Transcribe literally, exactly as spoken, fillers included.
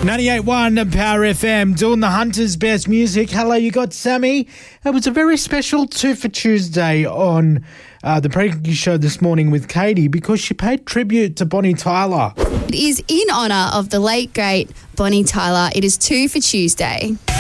ninety-eight point one Power F M, doing the Hunter's best music. Hello, you got Sammy. It was a very special two for Tuesday on uh, the Preggy Show this morning with Katie because she paid tribute to Bonnie Tyler. It is in honour of the late, great Bonnie Tyler. It is two for Tuesday.